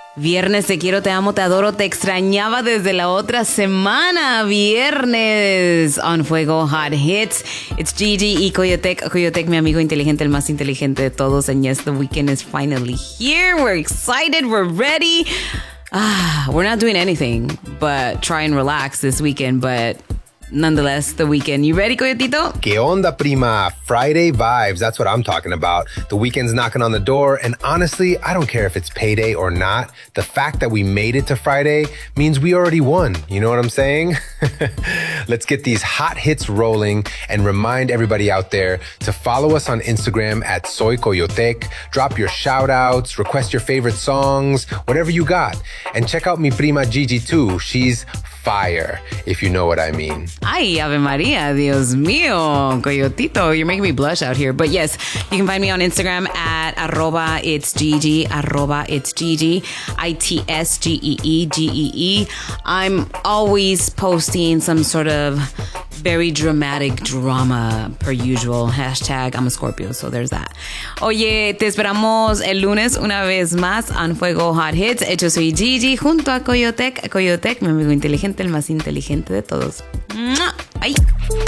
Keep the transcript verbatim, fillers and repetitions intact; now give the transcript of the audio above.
Viernes, te quiero, te amo, te adoro, te extrañaba desde la otra semana. Viernes on Fuego Hot Hits. It's Gigi y Coyotec. Coyotec, mi amigo inteligente, el más inteligente de todos. And yes, the weekend is finally here. We're excited. We're ready. Ah, we're not doing anything but try and relax this weekend, but nonetheless, the weekend. You ready, Coyotito? ¿Qué onda, prima? Friday vibes. That's what I'm talking about. The weekend's knocking on the door, and honestly, I don't care if it's payday or not. The fact that we made it to Friday means we already won. You know what I'm saying? Let's get these hot hits rolling and remind everybody out there to follow us on Instagram at Soy Coyotec. Drop your shout outs, request your favorite songs, whatever you got. And check out mi prima Gigi too. She's fire, if you know what I mean. Ay, Ave Maria, Dios mío, Coyotito, you're making me blush out here. But yes, you can find me on Instagram at arroba it's Gigi, arroba it's Gigi, I T S G E E G E E. I'm always posting some sort of very dramatic drama per usual. Hashtag I'm a Scorpio, so there's that. Oye, te esperamos el lunes una vez más on Fuego Hot Hits. Yo soy Gigi junto a Coyotec. Coyotec, mi amigo inteligente, el más inteligente de todos. Bye.